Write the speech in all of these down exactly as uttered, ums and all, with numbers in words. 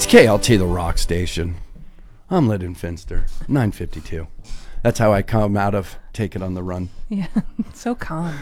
It's K L T, the rock station. I'm Lyndon Finster, nine fifty-two. That's how I come out of Take It on the Run. Yeah, so calm.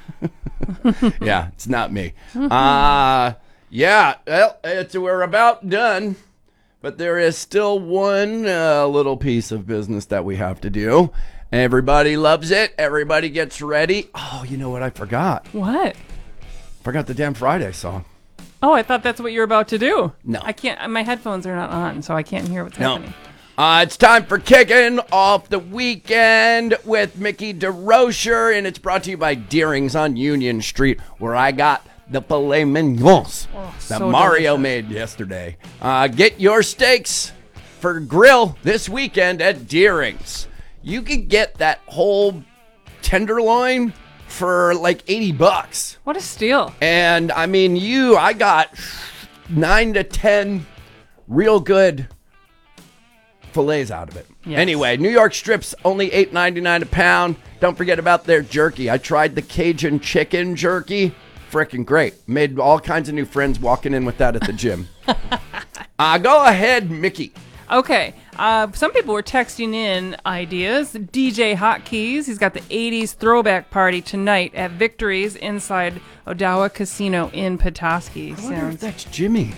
Yeah, it's not me. Uh, yeah, well, it's, we're about done. But there is still one uh, little piece of business that we have to do. Everybody loves it. Everybody gets ready. Oh, you know what I forgot? What? Forgot the damn Friday song. Oh, I thought that's what you were about to do. No. I can't. My headphones are not on, so I can't hear what's No. happening. Uh, it's time for Kicking Off the Weekend with Mickey DeRocher, and it's brought to you by Deering's on Union Street, where I got the filet mignons Oh, that so Mario delicious. made yesterday. Uh, get your steaks for grill this weekend at Deering's. You could get that whole tenderloin for like eighty bucks. What a steal. And I mean, you, I got nine to ten real good fillets out of it. Yes. Anyway, New York strips only eight ninety-nine a pound. Don't forget about their jerky. I tried the Cajun chicken jerky. Frickin' great. Made all kinds of new friends walking in with that at the gym. uh, go ahead, Mickey. Okay. Uh, some people were texting in ideas. D J Hotkeys, he's got the eighties throwback party tonight at Victory's inside Odawa Casino in Petoskey. I wonder if Sounds- that's Jimmy.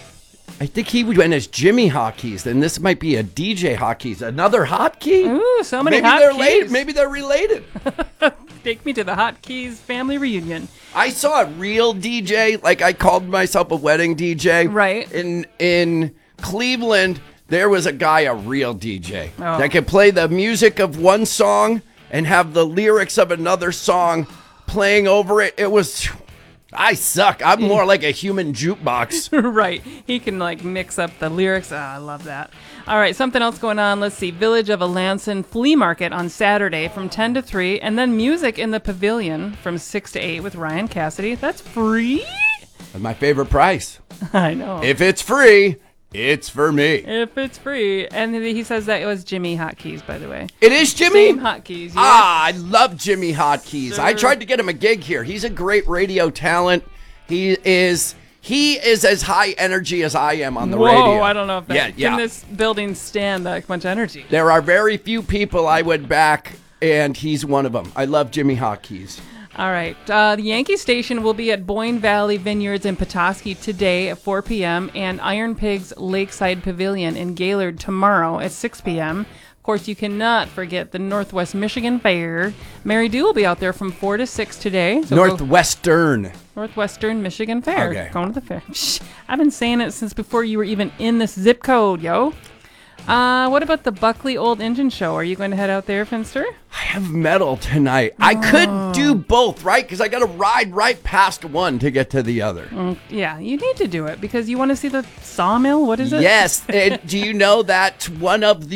I think he went as Jimmy Hotkeys, and this might be a D J Hotkeys. Another hotkey? Ooh, so many Maybe they're hotkeys. late. Maybe they're related. Take me to the Hotkeys family reunion. I saw a real D J, like I called myself a wedding D J. Right. In in Cleveland, there was a guy, a real D J, Oh. that could play the music of one song and have the lyrics of another song playing over it. It was, I suck. I'm more like a human jukebox. Right. He can like mix up the lyrics. Ah, I love that. All right, something else going on. Let's see. Village of Alanson Flea Market on Saturday from ten to three, and then music in the pavilion from six to eight with Ryan Cassidy. That's free? That's my favorite price. I know. If it's free, it's for me. If it's free. And he says that it was Jimmy Hotkeys, by the way. It is Jimmy? Same Hotkeys, yes. Ah, I love Jimmy Hotkeys. Sir. I tried to get him a gig here. He's a great radio talent. He is he is as high energy as I am on the Whoa, radio. I don't know if that Yeah, yeah. can this building stand that much energy. There are very few people I would back, and he's one of them. I love Jimmy Hotkeys. All right. Uh, the Yankee Station will be at Boyne Valley Vineyards in Petoskey today at four p.m. and Iron Pigs Lakeside Pavilion in Gaylord tomorrow at six p.m. Of course, you cannot forget the Northwest Michigan Fair. Mary Dew will be out there from four to six today. So go- Northwestern. Northwestern Michigan Fair. Okay. Going to the fair. Shh, I've been saying it since before you were even in this zip code, yo. Uh, what about the Buckley Old Engine Show? Are you going to head out there, Finster? I have metal tonight. I could do both, right? Because I got to ride right past one to get to the other. Mm, yeah, you need to do it because you want to see the sawmill. What is it? Yes. And do you know that one of the